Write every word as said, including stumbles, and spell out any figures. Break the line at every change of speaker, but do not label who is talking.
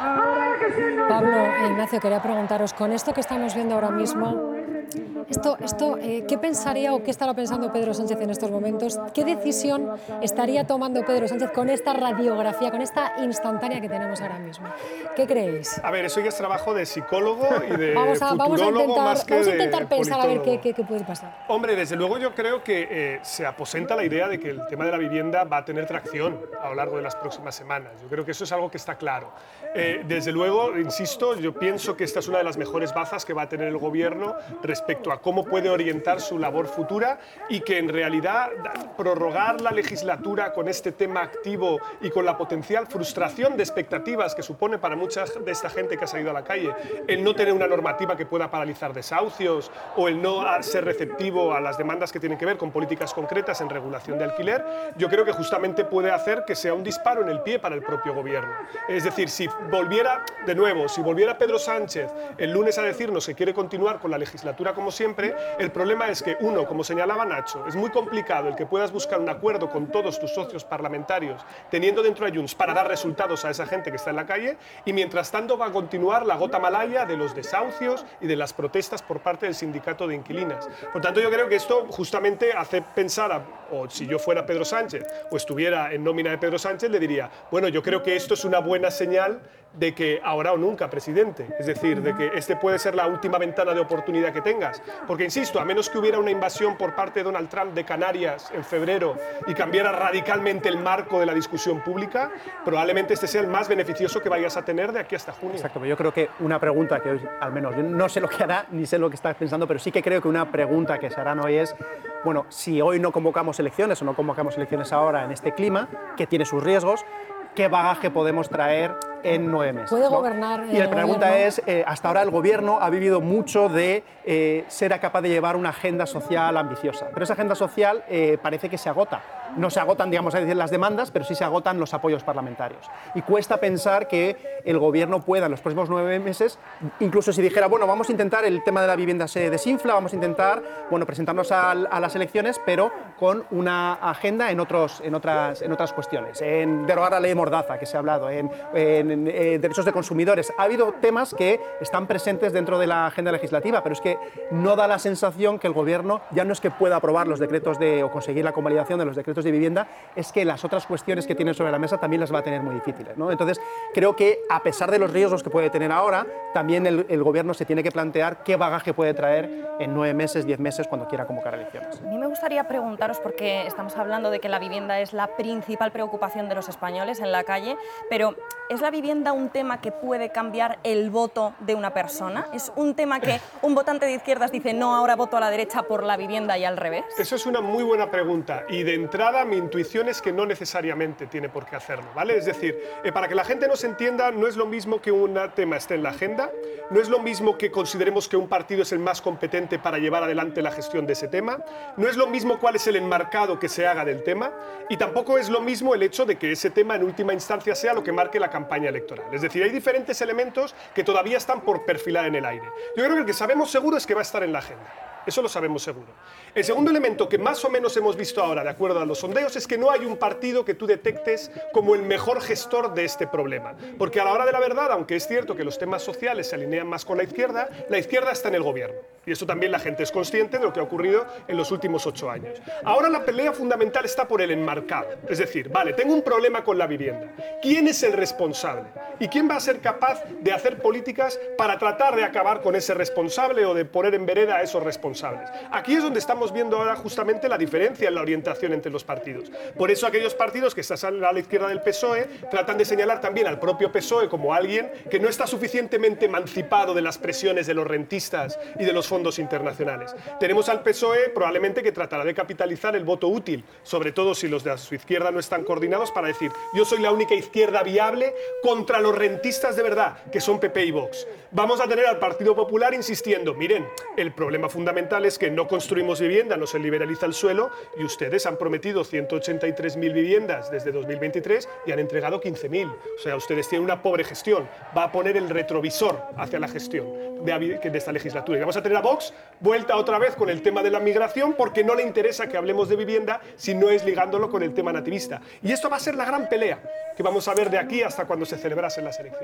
Pablo, Ignacio, quería preguntaros, con esto que estamos viendo ahora mismo, esto, esto, eh, ¿qué pensaría o qué estará pensando Pedro Sánchez en estos momentos? ¿Qué decisión estaría tomando Pedro Sánchez con esta radiografía, con esta instantánea que tenemos ahora mismo? ¿Qué creéis?
A ver, eso ya es trabajo de psicólogo y de
vamos a,
futurólogo
vamos a intentar,
más que
vamos a
de
intentar pensar a ver qué,
politólogo.
qué, qué puede pasar.
Hombre, desde luego yo creo que eh, se aposenta la idea de que el tema de la vivienda va a tener tracción a lo largo de las próximas semanas. Yo creo que eso es algo que está claro. Eh, desde luego, insisto, yo pienso que esta es una de las mejores bazas que va a tener el gobierno respecto a cómo puede orientar su labor futura y que en realidad prorrogar la legislatura con este tema activo y con la potencial frustración de expectativas que supone para mucha de esta gente que ha salido a la calle el no tener una normativa que pueda paralizar desahucios o el no ser receptivo a las demandas que tienen que ver con políticas concretas en regulación de alquiler, yo creo que justamente puede hacer que sea un disparo en el pie para el propio gobierno. Es decir, si volviera, de nuevo, si volviera Pedro Sánchez el lunes a decirnos que quiere continuar con la legislatura como siempre, el problema es que, uno, como señalaba Nacho, es muy complicado el que puedas buscar un acuerdo con todos tus socios parlamentarios, teniendo dentro a Junts para dar resultados a esa gente que está en la calle, y mientras tanto va a continuar la gota malaya de los desahucios y de las protestas por parte del sindicato de inquilinas. Por tanto, yo creo que esto justamente hace pensar, a, o si yo fuera Pedro Sánchez o estuviera en nómina de Pedro Sánchez, le diría, bueno, yo creo que esto es una buena señal de que ahora o nunca, presidente. Es decir, de que este puede ser la última ventana de oportunidad que tengas. Porque, insisto, a menos que hubiera una invasión por parte de Donald Trump de Canarias en febrero y cambiara radicalmente el marco de la discusión pública, probablemente este sea el más beneficioso que vayas a tener de aquí hasta junio.
Exacto, pero yo creo que una pregunta que hoy, al menos, yo no sé lo que hará, ni sé lo que estás pensando, pero sí que creo que una pregunta que se harán hoy es, bueno, si hoy no convocamos elecciones o no convocamos elecciones ahora en este clima, que tiene sus riesgos, ¿qué bagaje podemos traer en nueve meses?
¿Puede
¿no?
gobernar
Y la
el
pregunta
gobierno?
es, eh, hasta ahora el gobierno ha vivido mucho de eh, ser capaz de llevar una agenda social ambiciosa, pero esa agenda social eh, parece que se agota. No se agotan, digamos, a decir, las demandas, pero sí se agotan los apoyos parlamentarios. Y cuesta pensar que el gobierno pueda en los próximos nueve meses, incluso si dijera, bueno, vamos a intentar, el tema de la vivienda se desinfla, vamos a intentar, bueno, presentarnos a, a las elecciones, pero con una agenda en, otros, en, otras, en otras cuestiones, en derogar la ley de Mordaza, que se ha hablado, en, en, en eh, derechos de consumidores. Ha habido temas que están presentes dentro de la agenda legislativa, pero es que no da la sensación que el gobierno ya no es que pueda aprobar los decretos de, o conseguir la convalidación de los decretos de vivienda, es que las otras cuestiones que tiene sobre la mesa también las va a tener muy difíciles, ¿no? Entonces, creo que a pesar de los riesgos que puede tener ahora, también el, el gobierno se tiene que plantear qué bagaje puede traer en nueve meses, diez meses, cuando quiera convocar elecciones.
A mí me gustaría preguntaros, porque estamos hablando de que la vivienda es la principal preocupación de los españoles en la calle, pero ¿es la vivienda un tema que puede cambiar el voto de una persona? ¿Es un tema que un votante de izquierdas dice, no, ahora voto a la derecha por la vivienda y al revés?
Eso es una muy buena pregunta y de entrada mi intuición es que no necesariamente tiene por qué hacerlo, ¿vale? Es decir, eh, para que la gente nos entienda, no es lo mismo que un tema esté en la agenda, no es lo mismo que consideremos que un partido es el más competente para llevar adelante la gestión de ese tema, no es lo mismo cuál es el enmarcado que se haga del tema y tampoco es lo mismo el hecho de que ese tema en última instancia sea lo que marque la campaña electoral. Es decir, hay diferentes elementos que todavía están por perfilar en el aire. Yo creo que el que sabemos seguro es que va a estar en la agenda. Eso lo sabemos seguro. El segundo elemento que más o menos hemos visto ahora, de acuerdo a los sondeos, es que no hay un partido que tú detectes como el mejor gestor de este problema. Porque a la hora de la verdad, aunque es cierto que los temas sociales se alinean más con la izquierda, la izquierda está en el gobierno. Y eso también la gente es consciente de lo que ha ocurrido en los últimos ocho años. Ahora la pelea fundamental está por el enmarcado. Es decir, vale, tengo un problema con la vivienda. ¿Quién es el responsable? ¿Y quién va a ser capaz de hacer políticas para tratar de acabar con ese responsable o de poner en vereda a esos responsables? Aquí es donde estamos viendo ahora justamente la diferencia en la orientación entre los partidos. Por eso aquellos partidos que están a la izquierda del P S O E tratan de señalar también al propio P S O E como alguien que no está suficientemente emancipado de las presiones de los rentistas y de los fondos internacionales. Tenemos al P S O E probablemente que tratará de capitalizar el voto útil, sobre todo si los de su izquierda no están coordinados, para decir, yo soy la única izquierda viable contra los rentistas de verdad, que son P P y Vox. Vamos a tener al Partido Popular insistiendo, miren, el problema fundamental es que no construimos vivienda, no se liberaliza el suelo y ustedes han prometido ciento ochenta y tres mil viviendas desde dos mil veintitrés y han entregado quince mil. O sea, ustedes tienen una pobre gestión. Va a poner el retrovisor hacia la gestión de, de esta legislatura. Y vamos a tener a Vox vuelta otra vez con el tema de la migración porque no le interesa que hablemos de vivienda si no es ligándolo con el tema nativista. Y esto va a ser la gran pelea que vamos a ver de aquí hasta cuando se celebrasen las elecciones.